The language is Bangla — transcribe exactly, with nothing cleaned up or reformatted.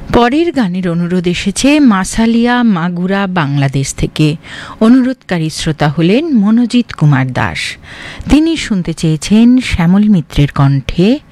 পরের গানের অনুরোধ এসেছে মাসালিয়া মাগুরা বাংলাদেশ থেকে। অনুরোধকারী শ্রোতা হলেন মনোজিৎ কুমার দাস। তিনি শুনতে চেয়েছেন শ্যামল মিত্রের কণ্ঠে